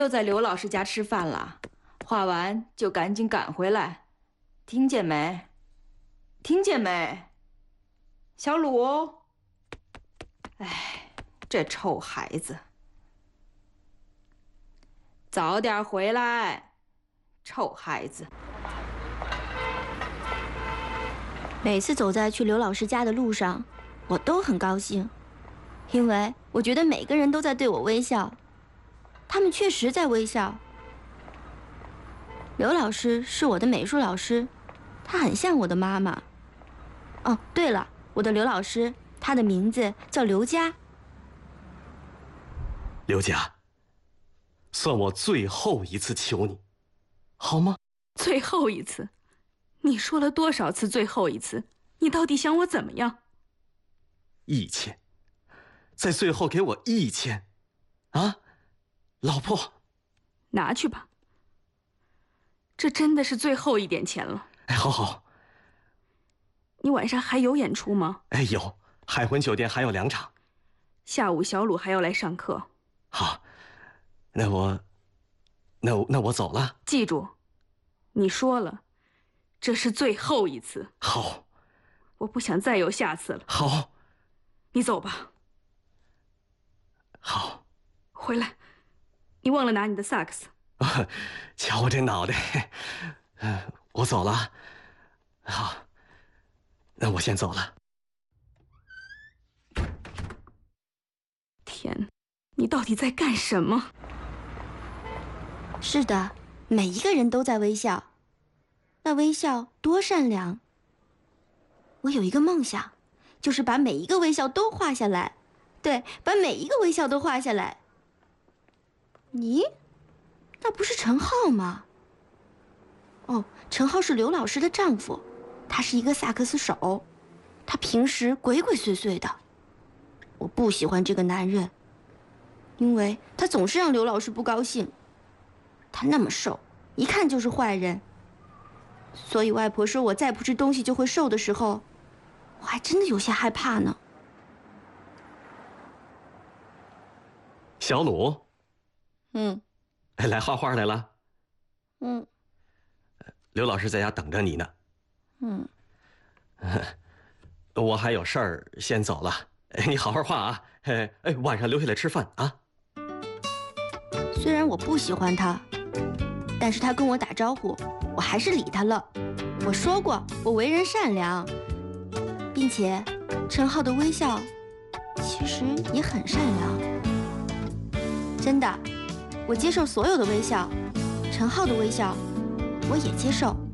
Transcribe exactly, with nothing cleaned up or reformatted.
又在刘老师家吃饭了，画完就赶紧赶回来，听见没？听见没？小鲁，哎，这臭孩子，早点回来，臭孩子。 每次走在去刘老师家的路上，我都很高兴，因为我觉得每个人都在对我微笑，他们确实在微笑。刘老师是我的美术老师，她很像我的妈妈。哦，对了，我的刘老师，她的名字叫刘佳。 刘佳，算我最后一次求你，好吗？ 最后一次？你说了多少次最后一次？你到底想我怎么样？ 一千，在最后给我一千，啊，老婆， 拿去吧。这真的是最后一点钱了。 哎，好好。 你晚上还有演出吗？ 哎，有，海魂酒店还有两场。 下午小鲁还要来上课。 好，那我，那我那我走了。 记住，你说了。这是最后一次。 好， 我不想再有下次了。 好， 你走吧。 好， 回来，你忘了拿你的萨克斯。 啊，瞧我这脑袋，呃，我走了。好，那我先走了。 天，你到底在干什么？ 是的，每一个人都在微笑。那微笑多善良！我有一个梦想，就是把每一个微笑都画下来。对，把每一个微笑都画下来。咦，那不是陈浩吗？哦，陈浩是刘老师的丈夫，他是一个萨克斯手，他平时鬼鬼祟祟的。我不喜欢这个男人，因为他总是让刘老师不高兴。他那么瘦，一看就是坏人。所以外婆说我再不吃东西就会瘦的时候，我还真的有些害怕呢。 小鲁， 嗯， 来画画来了。 嗯， 刘老师在家等着你呢。 嗯， 我还有事儿，先走了。你好好画啊，哎哎，晚上留下来吃饭啊。 虽然我不喜欢他，但是他跟我打招呼，我还是理他了。我说过，我为人善良，并且陈浩的微笑其实也很善良。真的，我接受所有的微笑，陈浩的微笑我也接受。